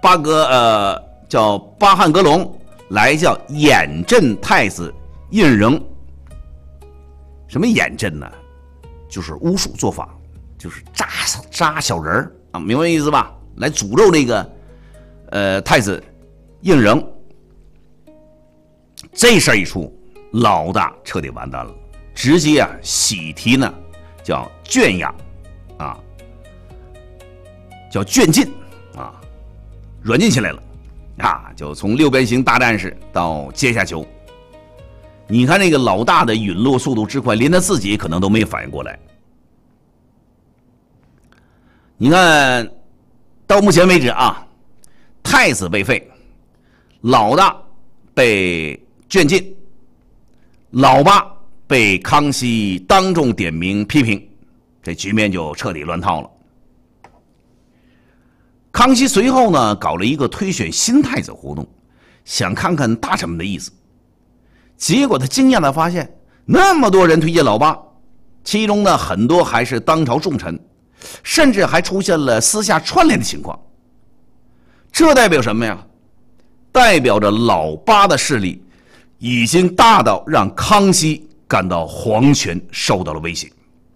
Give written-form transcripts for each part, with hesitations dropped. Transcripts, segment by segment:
叫巴汉格隆来叫眼镇太子胤禛。什么眼镇呢？就是巫术做法，就是扎小人啊，明白意思吧？来诅咒那个太子胤禛。这事儿一出，老大彻底完蛋了，直接喜提呢叫圈养啊，叫圈禁啊，软禁起来了啊，就从六边形大战士到阶下囚。你看那个老大的陨落速度之快，连他自己可能都没反应过来。你看到目前为止啊，太子被废，老大被圈禁，老八被康熙当众点名批评，这局面就彻底乱套了。康熙随后呢搞了一个推选新太子活动，想看看大臣们的意思。结果他惊讶地发现，那么多人推荐老八，其中呢很多还是当朝重臣，甚至还出现了私下串联的情况。这代表什么呀？代表着老八的势力已经大到让康熙感到皇权受到了威胁。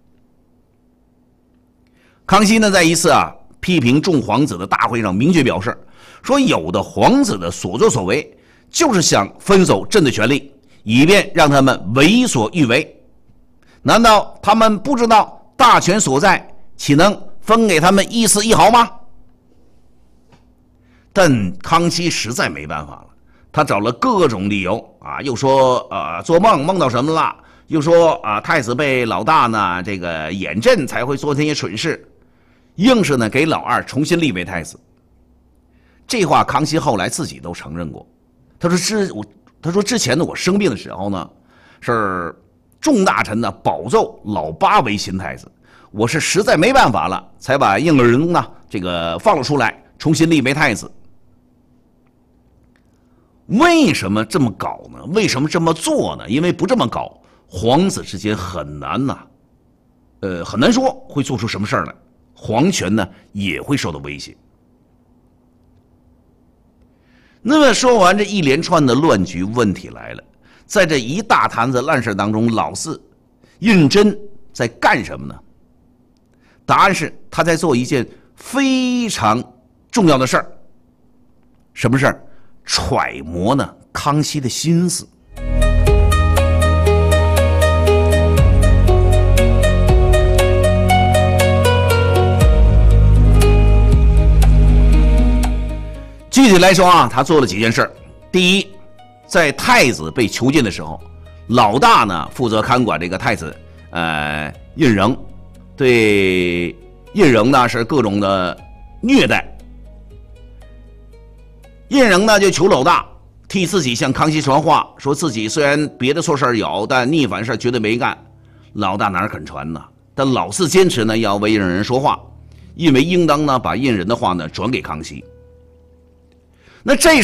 康熙呢在一次批评众皇子的大会上明确表示，说有的皇子的所作所为就是想分走朕的权力，以便让他们为所欲为。难道他们不知道大权所在，岂能分给他们一丝一毫吗？但康熙实在没办法了，他找了各种理由又说做梦到什么了，又说太子被老大呢这个眼阵才会做那些蠢事，硬是呢给老二重新立为太子。这话康熙后来自己都承认过，他说之前呢我生病的时候呢，是众大臣呢保奏老八为新太子，我是实在没办法了，才把胤禛呢这个放了出来，重新立为太子。为什么这么搞呢？为什么这么做呢？因为不这么搞，皇子之间很难很难说会做出什么事儿来，皇权呢也会受到威胁。那么说完这一连串的乱局，问题来了，在这一大坛子烂事当中，老四胤禛在干什么呢？答案是他在做一件非常重要的事儿。什么事儿？揣摩呢康熙的心思。具体来说他做了几件事。第一，在太子被囚禁的时候，老大呢负责看管这个太子胤禛，对胤禛呢是各种的虐待。胤禛呢就求老大替自己向康熙传话，说自己虽然别的错事有，但逆反事绝对没干。老大哪肯传呢？但老四坚持呢要为胤禛说话，因为应当呢把胤禛的话呢转给康熙。那这